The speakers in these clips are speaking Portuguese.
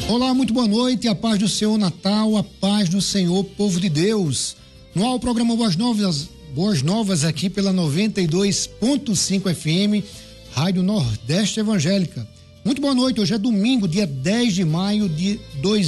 Olá, muito boa noite, a paz do Senhor Natal, a paz do Senhor, povo de Deus. No ar o programa Boas Novas aqui pela 92.5 FM, Rádio Nordeste Evangélica. Muito boa noite, hoje é domingo, dia 10 de maio de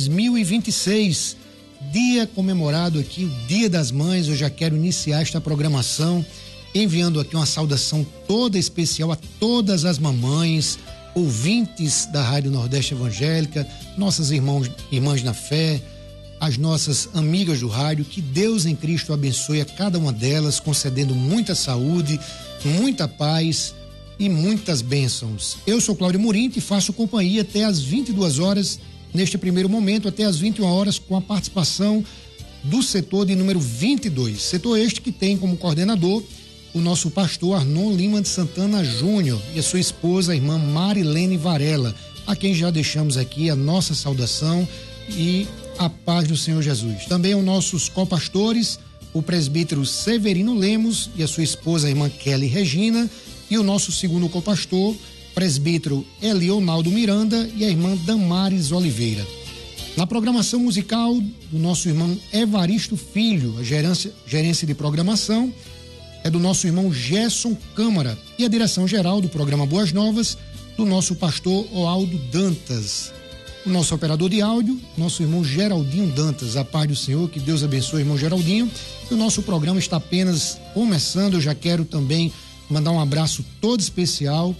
2026, dia comemorado aqui, o Dia das Mães. Eu já quero iniciar esta programação enviando aqui uma saudação toda especial a todas as mamães, ouvintes da Rádio Nordeste Evangélica, nossas irmãs na fé, as nossas amigas do rádio. Que Deus em Cristo abençoe a cada uma delas, concedendo muita saúde, muita paz e muitas bênçãos. Eu sou Cláudio Murim e faço companhia até às 22 horas, neste primeiro momento, até às 21 horas, com a participação do setor de número 22. Setor este que tem como coordenador o nosso pastor Arnon Lima de Santana Júnior e a sua esposa, a irmã Marilene Varela, a quem já deixamos aqui a nossa saudação e a paz do Senhor Jesus. Também os nossos copastores, o presbítero Severino Lemos e a sua esposa, a irmã Kelly Regina, e o nosso segundo copastor, presbítero Elionaldo Miranda e a irmã Damares Oliveira. Na programação musical do nosso irmão Evaristo Filho, a gerência de programação é do nosso irmão Gerson Câmara e a direção geral do programa Boas Novas do nosso pastor Oaldo Dantas. O nosso operador de áudio, nosso irmão Geraldinho Dantas. A paz do Senhor, que Deus abençoe, irmão Geraldinho. E o nosso programa está apenas começando. Eu já quero também mandar um abraço todo especial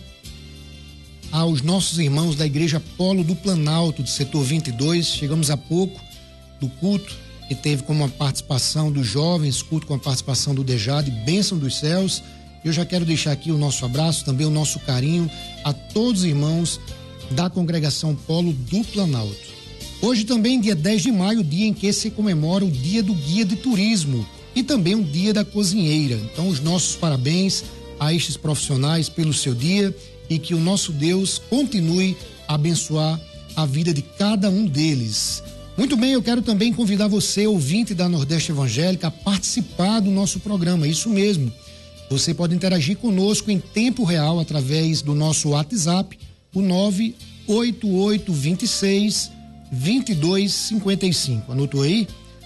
aos nossos irmãos da Igreja Polo do Planalto, do setor 22. Chegamos há pouco do culto que teve como uma participação dos jovens, culto com a participação do Dejade, bênção dos céus. Eu já quero deixar aqui o nosso abraço, também o nosso carinho a todos os irmãos da congregação Polo do Planalto. Hoje também, dia 10 de maio, dia em que se comemora o dia do guia de turismo e também o dia da cozinheira. Então, os nossos parabéns a estes profissionais pelo seu dia e que o nosso Deus continue a abençoar a vida de cada um deles. Muito bem, eu quero também convidar você, ouvinte da Nordeste Evangélica, a participar do nosso programa. Isso mesmo, você pode interagir conosco em tempo real através do nosso WhatsApp, o 98826-2255. Anotou aí?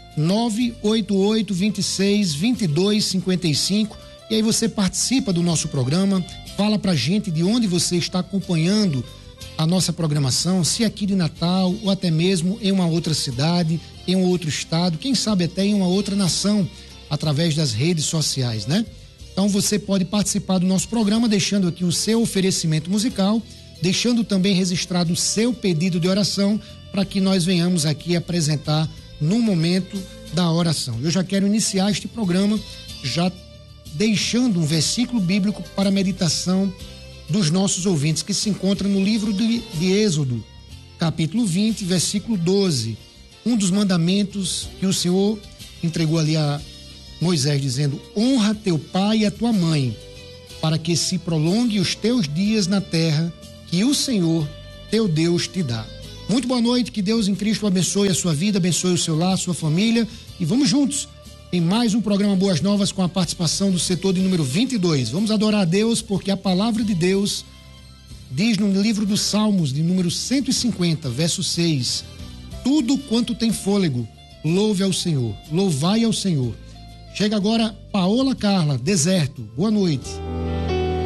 98826-2255. E aí você participa do nosso programa, fala pra gente de onde você está acompanhando a nossa programação, se aqui de Natal ou até mesmo em uma outra cidade, em um outro estado, quem sabe até em uma outra nação, através das redes sociais, né? Então você pode participar do nosso programa deixando aqui o seu oferecimento musical, deixando também registrado o seu pedido de oração para que nós venhamos aqui apresentar no momento da oração. Eu já quero iniciar este programa já deixando um versículo bíblico para a meditação dos nossos ouvintes, que se encontra no livro de Êxodo, capítulo 20, versículo 12. Um dos mandamentos que o Senhor entregou ali a Moisés, dizendo: honra teu pai e a tua mãe, para que se prolongue os teus dias na terra que o Senhor, teu Deus, te dá. Muito boa noite, que Deus em Cristo abençoe a sua vida, abençoe o seu lar, a sua família, e vamos juntos em mais um programa Boas Novas com a participação do setor de número 22. Vamos adorar a Deus, porque a palavra de Deus diz no livro dos Salmos, de número 150, verso 6: tudo quanto tem fôlego, louve ao Senhor, louvai ao Senhor. Chega agora Paola Carla, Deserto. Boa noite.